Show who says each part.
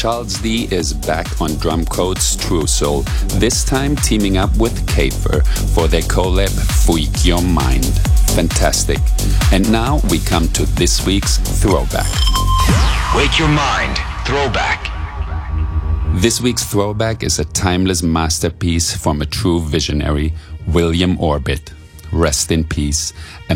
Speaker 1: Charles D is back on Drumcode's True Soul, this time teaming up with Kafer for their collab Freak Your Mind. Fantastic. And now we come to this week's Throwback.
Speaker 2: Wake Your Mind Throwback.
Speaker 1: This week's Throwback is a timeless masterpiece from a true visionary, William Orbit. Rest in peace.